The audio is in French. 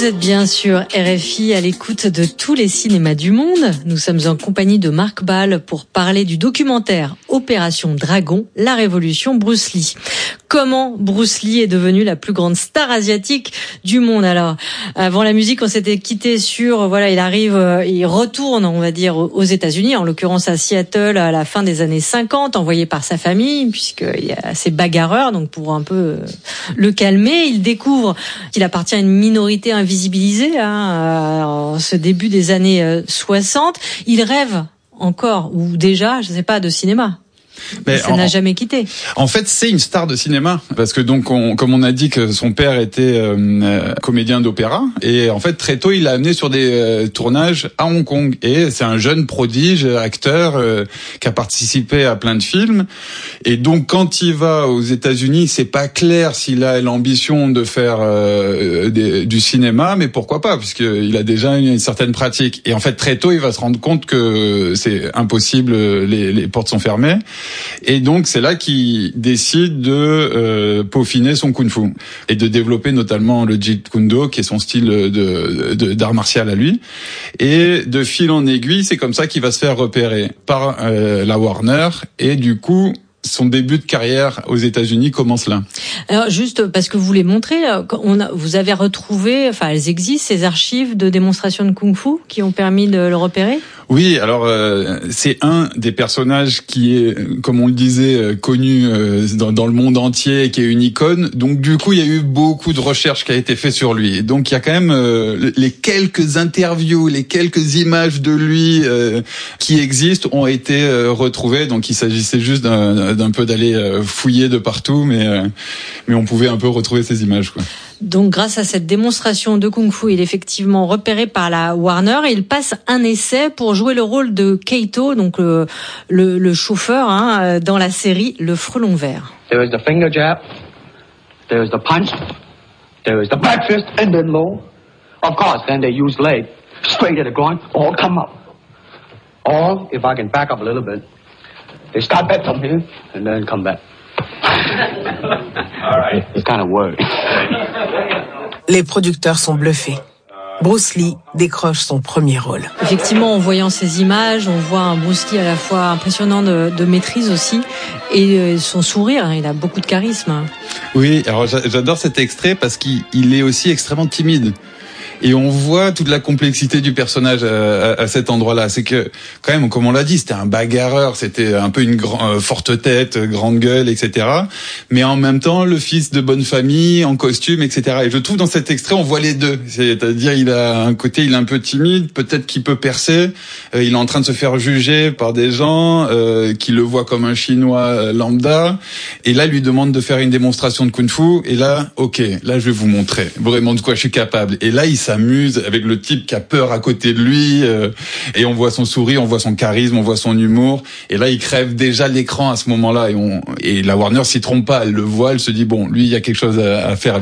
êtes bien sûr RFI à l'écoute de tous les cinémas du monde. Nous sommes en compagnie de Marc Ball pour parler du documentaire Opération Dragon, la révolution Bruce Lee. Comment Bruce Lee est devenu la plus grande star asiatique du monde? Alors, avant la musique, on s'était quitté sur, il retourne, on va dire, aux États-Unis, en l'occurrence à Seattle, à la fin des années 50, envoyé par sa famille, puisqu'il y a ces bagarreurs, donc pour un peu le calmer, il découvre qu'il appartient à une minorité invisibilisée, en ce début des années 60. Il rêve encore, ou déjà, je sais pas, de cinéma. Mais ça n'a jamais quitté. En fait, c'est une star de cinéma parce que donc, comme on a dit que son père était comédien d'opéra et en fait très tôt il l'a amené sur des tournages à Hong Kong et c'est un jeune prodige acteur qui a participé à plein de films et donc quand il va aux États-Unis, c'est pas clair s'il a l'ambition de faire du cinéma, mais pourquoi pas puisqu'il a déjà une certaine pratique et en fait très tôt il va se rendre compte que c'est impossible, les portes sont fermées. Et donc c'est là qu'il décide de peaufiner son kung-fu et de développer notamment le jeet kune do qui est son style d'art martial à lui. Et de fil en aiguille, c'est comme ça qu'il va se faire repérer par la Warner et du coup son début de carrière aux États-Unis commence là. Alors juste parce que vous les montrez, vous avez retrouvé, enfin elles existent, ces archives de démonstration de kung-fu qui ont permis de le repérer? Oui, alors c'est un des personnages qui est, comme on le disait, connu dans le monde entier et qui est une icône. Donc du coup, il y a eu beaucoup de recherches qui a été fait sur lui. Donc il y a quand même les quelques interviews, les quelques images de lui qui existent ont été retrouvées. Donc il s'agissait juste d'un peu d'aller fouiller de partout, mais on pouvait un peu retrouver ces images, quoi. Donc, grâce à cette démonstration de kung-fu, il est effectivement repéré par la Warner et il passe un essai pour jouer le rôle de Kaito, donc le chauffeur, dans la série Le Frelon Vert. There is the finger jab, there is the punch, there is the back fist and then low. Of course, then they use leg, straight at the groin, all come up. Or, if I can back up a little bit, they start back from here and then come back. All right. It's kind of weird. Les producteurs sont bluffés. Bruce Lee décroche son premier rôle. Effectivement, en voyant ces images, on voit un Bruce Lee à la fois impressionnant de maîtrise aussi et son sourire, il a beaucoup de charisme. Oui, alors j'adore cet extrait parce qu'il est aussi extrêmement timide. Et on voit toute la complexité du personnage à cet endroit-là. C'est que, quand même, comme on l'a dit, c'était un bagarreur, c'était un peu une forte tête, grande gueule, etc. Mais en même temps, le fils de bonne famille, en costume, etc. Et je trouve dans cet extrait, on voit les deux. C'est-à-dire, il a un côté, il est un peu timide, peut-être qu'il peut percer. Il est en train de se faire juger par des gens qui le voient comme un Chinois lambda. Et là, il lui demande de faire une démonstration de kung-fu. Et là, ok, là, je vais vous montrer vraiment de quoi je suis capable. Et là, il s'amuse avec le type qui a peur à côté de lui et on voit son sourire, on voit son charisme, on voit son humour et là il crève déjà l'écran à ce moment-là et la Warner s'y trompe pas, elle le voit, elle se dit bon lui il y a quelque chose à faire.